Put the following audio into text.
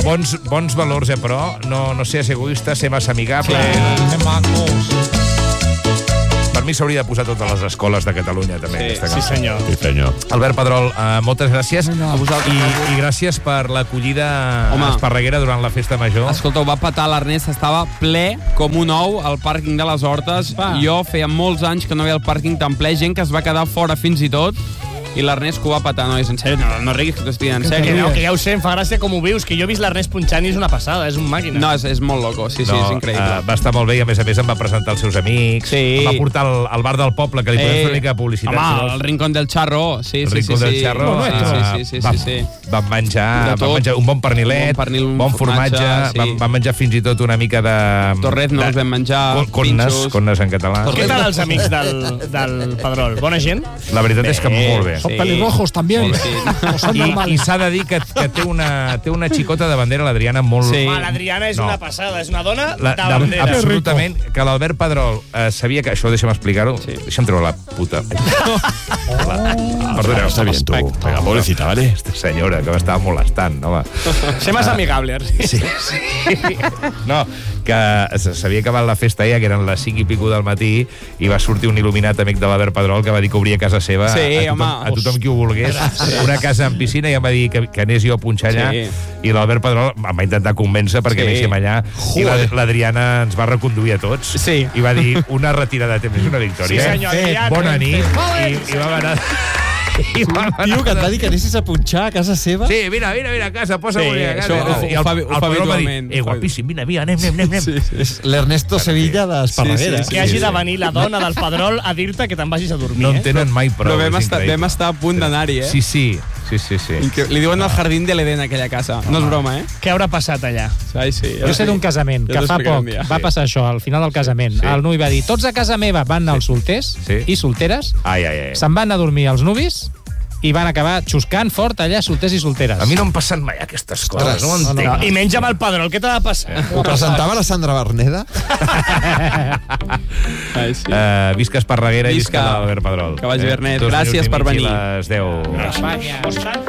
Bons valors, però no ser egoista, ser massa amigable. Que macos. Per mi s'hauria de posar totes les escoles de Catalunya, també. Sí, senyor. Sí, senyor. Albert Pedrol, moltes gràcies. A I gràcies per l'acollida esparreguera durant la festa major. Escolta, ho va petar l'Ernest, estava ple com un ou al pàrquing de les Hortes. Jo feia molts anys que no veia el pàrquing tan ple, gent que es va quedar fora fins i tot, i l'Ernest que ho va petar, nois, en sèrio, no riguis que t'ho estic dient, en sèrio. Que ja ho sé, em fa gràcia com ho vius, que jo he vist l'Ernest punxant i és una passada, és un màquina. No, és molt loco, sí, és increïble. Va estar molt bé i, a més em va presentar els seus amics. Sí. Em va portar al bar del poble, que li podem fer una mica de publicitat. Home, el Rincón del Charro, sí. El Rincón del Charro. Sí. Vam menjar un bon pernilet, bon formatge, vam menjar fins i tot una mica de... Torret no els vam menjar, pinxos. Connes en català. Què tal els amics del Pedrol? Bona gent? La veritat és que molt bé. Son pelirrojos, també. I s'ha de dir que té una xicota de bandera, l'Adriana, molt... L'Adriana és una passada, és una dona de bandera. Absolutament, que l'Albert Pedrol sabia que... Això deixa'm explicar-ho. Deixa'm treure la puta. Perdoneu. Està bien, tu. Venga, pobrecita, ¿vale? Esta senyora que m'estava molestant, home. Ser més amigable. Sí. No, que s'havia acabat la festa ja, que eren les 5 i pico del matí, i va sortir un il·luminat amic de l'Albert Pedrol que va dir que obria casa seva a tothom qui ho volgués. Una casa amb piscina, i em va dir que anés jo a punxar allà, i l'Albert Pedrol em va intentar convèncer perquè anéssim allà, i l'Adriana ens va reconduir a tots, i va dir una retirada de temps és una victòria. Sí, senyor, Adriana. Bona nit, i va anar... Tio, que et va dir que anessis a punxar a casa seva? Sí, mira, a casa, posa-ho a casa. I el Pedrol va dir, guapíssim, vine, anem. L'Ernesto Sevilla d'Esparreguera. Que hagi de venir la dona del Pedrol a dir-te que te'n vagis a dormir. No en tenen mai prou. Però vam estar a punt d'anar-hi, Sí. Li diuen el Jardín de l'Eden, aquella casa. No és broma, Què haurà passat allà? Jo sé d'un casament, que fa poc va passar això, al final del casament. El nuvi va dir, tots a casa meva van anar els solters i solteres, se'n van a dormir els nuvis i van acabar xuscant fort allà, solters i solteres. A mi no em passen mai aquestes coses, no ho entenc. I menys amb el Pedrol, què t'ha de passar? Ho presentava la Sandra Berneda? Visca Esparreguera i visca l'Albert Pedrol. Que vagi bé, Ernest. Gràcies per venir. Les 10.